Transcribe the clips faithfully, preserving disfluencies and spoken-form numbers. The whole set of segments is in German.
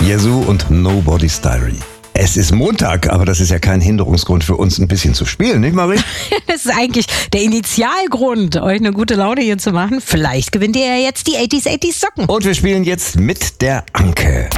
Yazoo und Nobody's Diary. Es ist Montag, aber das ist ja kein Hinderungsgrund für uns, ein bisschen zu spielen, nicht Marie? Das ist eigentlich der Initialgrund, euch eine gute Laune hier zu machen. Vielleicht gewinnt ihr ja jetzt die achtziger achtziger Socken. Und wir spielen jetzt mit der Anke.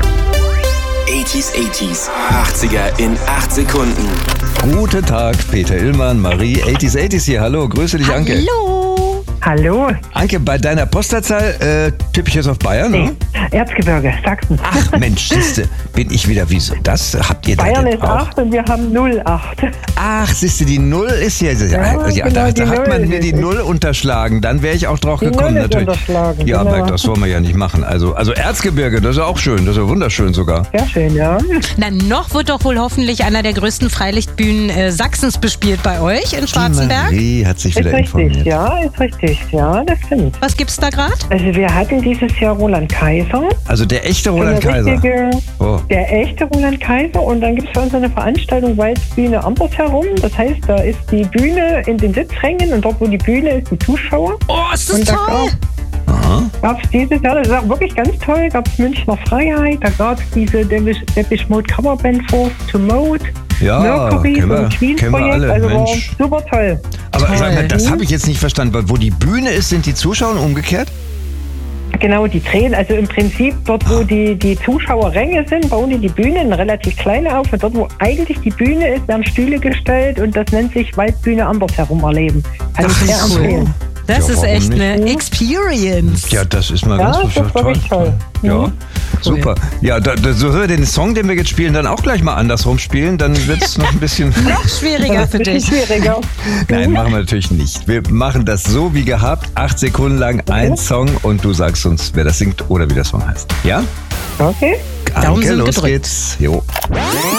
achtziger achtziger, achtziger in acht Sekunden. Guten Tag, Peter Illmann, Marie, achtziger achtziger hier. Hallo, grüße dich, Anke. Hallo. Hallo. Anke, bei deiner Postleitzahl äh, tippe ich jetzt auf Bayern, Nee. ne? Erzgebirge, Sachsen. Ach Mensch, siehste, bin ich wieder, wieso? Das habt ihr da Bayern denn ist auch? acht und wir haben null acht. Ach, siehste, die Null ist hier. Ja, ja, Ja, da, genau, da die hat man Null mir die ist- Null unterschlagen. Dann wäre ich auch drauf Die gekommen, Null ist natürlich. unterschlagen, Ja, genau. aber das wollen wir ja nicht machen. Also, also Erzgebirge, das ist ja auch schön. Das ist ja wunderschön sogar. Sehr schön, ja. Na, noch wird doch wohl hoffentlich einer der größten Freilichtbühnen äh, Sachsens bespielt bei euch in Schwarzenberg. Die Marie hat sich Ist wieder richtig, informiert. ja, ist richtig. Ja, das stimmt. Was gibt's da gerade? Also wir hatten dieses Jahr Roland Kaiser. Also der echte Roland Eine Kaiser. richtige- Oh. Der echte Roland Kaiser. Und dann gibt es für uns eine Veranstaltung Waldbühne andersherum. Das heißt, da ist die Bühne in den Sitzrängen und dort, wo die Bühne ist, die Zuschauer. Oh, ist das Und da toll! gab es dieses Jahr, das ist auch wirklich ganz toll, gab es Münchner Freiheit, da gab es diese Depeche Depeche Mode Coverband Force to Mode, Ja, Mercury kennen wir- vom kennen wir Queen-Projekt, alle, also war Mensch. super toll. Aber Toll. sag mal, das habe ich jetzt nicht verstanden. Weil wo die Bühne ist, sind die Zuschauer umgekehrt? Genau, die drehen, also im Prinzip dort, wo die, die Zuschauerränge sind, bauen die die Bühne, eine relativ kleine auf. Und dort, wo eigentlich die Bühne ist, werden Stühle gestellt und das nennt sich Waldbühne andersherum erleben. Kann ich Ach, sehr so. empfehlen. Das Ja, ist warum echt nicht? eine Experience. Ja, das ist mal Ja, ganz das ist toll. wirklich toll. Ja, Mhm. super. Ja, da, da, so hören wir den Song, den wir jetzt spielen, dann auch gleich mal andersrum spielen. Dann wird es noch ein bisschen... Noch schwieriger für Das ist ein dich. bisschen schwieriger. Nein, machen wir natürlich nicht. Wir machen das so wie gehabt. Acht Sekunden lang ein Song und du sagst uns, wer das singt oder wie der Song heißt. Ja? Okay. Daumen Anke, sind los gedrückt. geht's. Jo.